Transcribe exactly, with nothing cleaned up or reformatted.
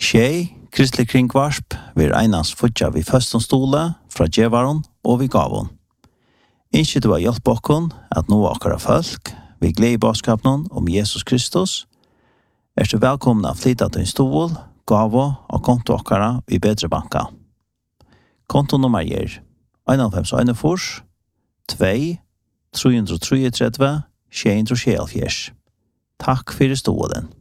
Tjej, kristelig kringvarsp, vil einans futja vi førstens stole fra djevaren og vi gavon. Innskje du har hjelp okkon at nå akkara folk, vi gled i baskapen om Jesus Kristus, er så velkommen av flytta til en stol, gavo og konto akkara i bedre banka. Kontonummer er en fem en fors, to, tre tre tre, sju tre sju. Takk for stolen.